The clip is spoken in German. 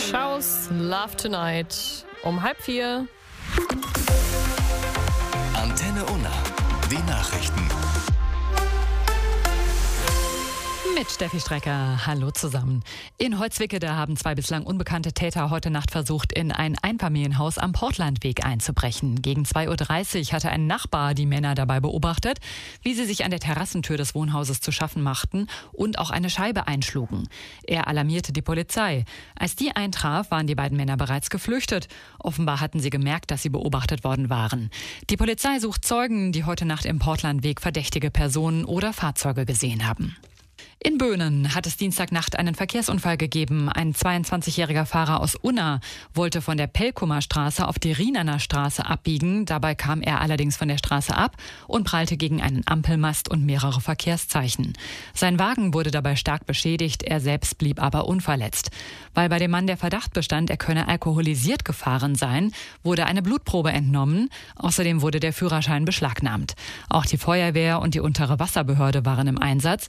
Schaus, Love Tonight um 3:30. Antenne Unna, die Nachrichten. Mit Steffi Strecker. Hallo zusammen. In Holzwickede haben 2 bislang unbekannte Täter heute Nacht versucht, in ein Einfamilienhaus am Portlandweg einzubrechen. Gegen 2:30 Uhr hatte ein Nachbar die Männer dabei beobachtet, wie sie sich an der Terrassentür des Wohnhauses zu schaffen machten und auch eine Scheibe einschlugen. Er alarmierte die Polizei. Als die eintraf, waren die beiden Männer bereits geflüchtet. Offenbar hatten sie gemerkt, dass sie beobachtet worden waren. Die Polizei sucht Zeugen, die heute Nacht im Portlandweg verdächtige Personen oder Fahrzeuge gesehen haben. In Böhnen hat es Dienstagnacht einen Verkehrsunfall gegeben. Ein 22-jähriger Fahrer aus Unna wollte von der Pelkumer Straße auf die Rienaner Straße abbiegen. Dabei kam er allerdings von der Straße ab und prallte gegen einen Ampelmast und mehrere Verkehrszeichen. Sein Wagen wurde dabei stark beschädigt, er selbst blieb aber unverletzt. Weil bei dem Mann der Verdacht bestand, er könne alkoholisiert gefahren sein, wurde eine Blutprobe entnommen. Außerdem wurde der Führerschein beschlagnahmt. Auch die Feuerwehr und die untere Wasserbehörde waren im Einsatz.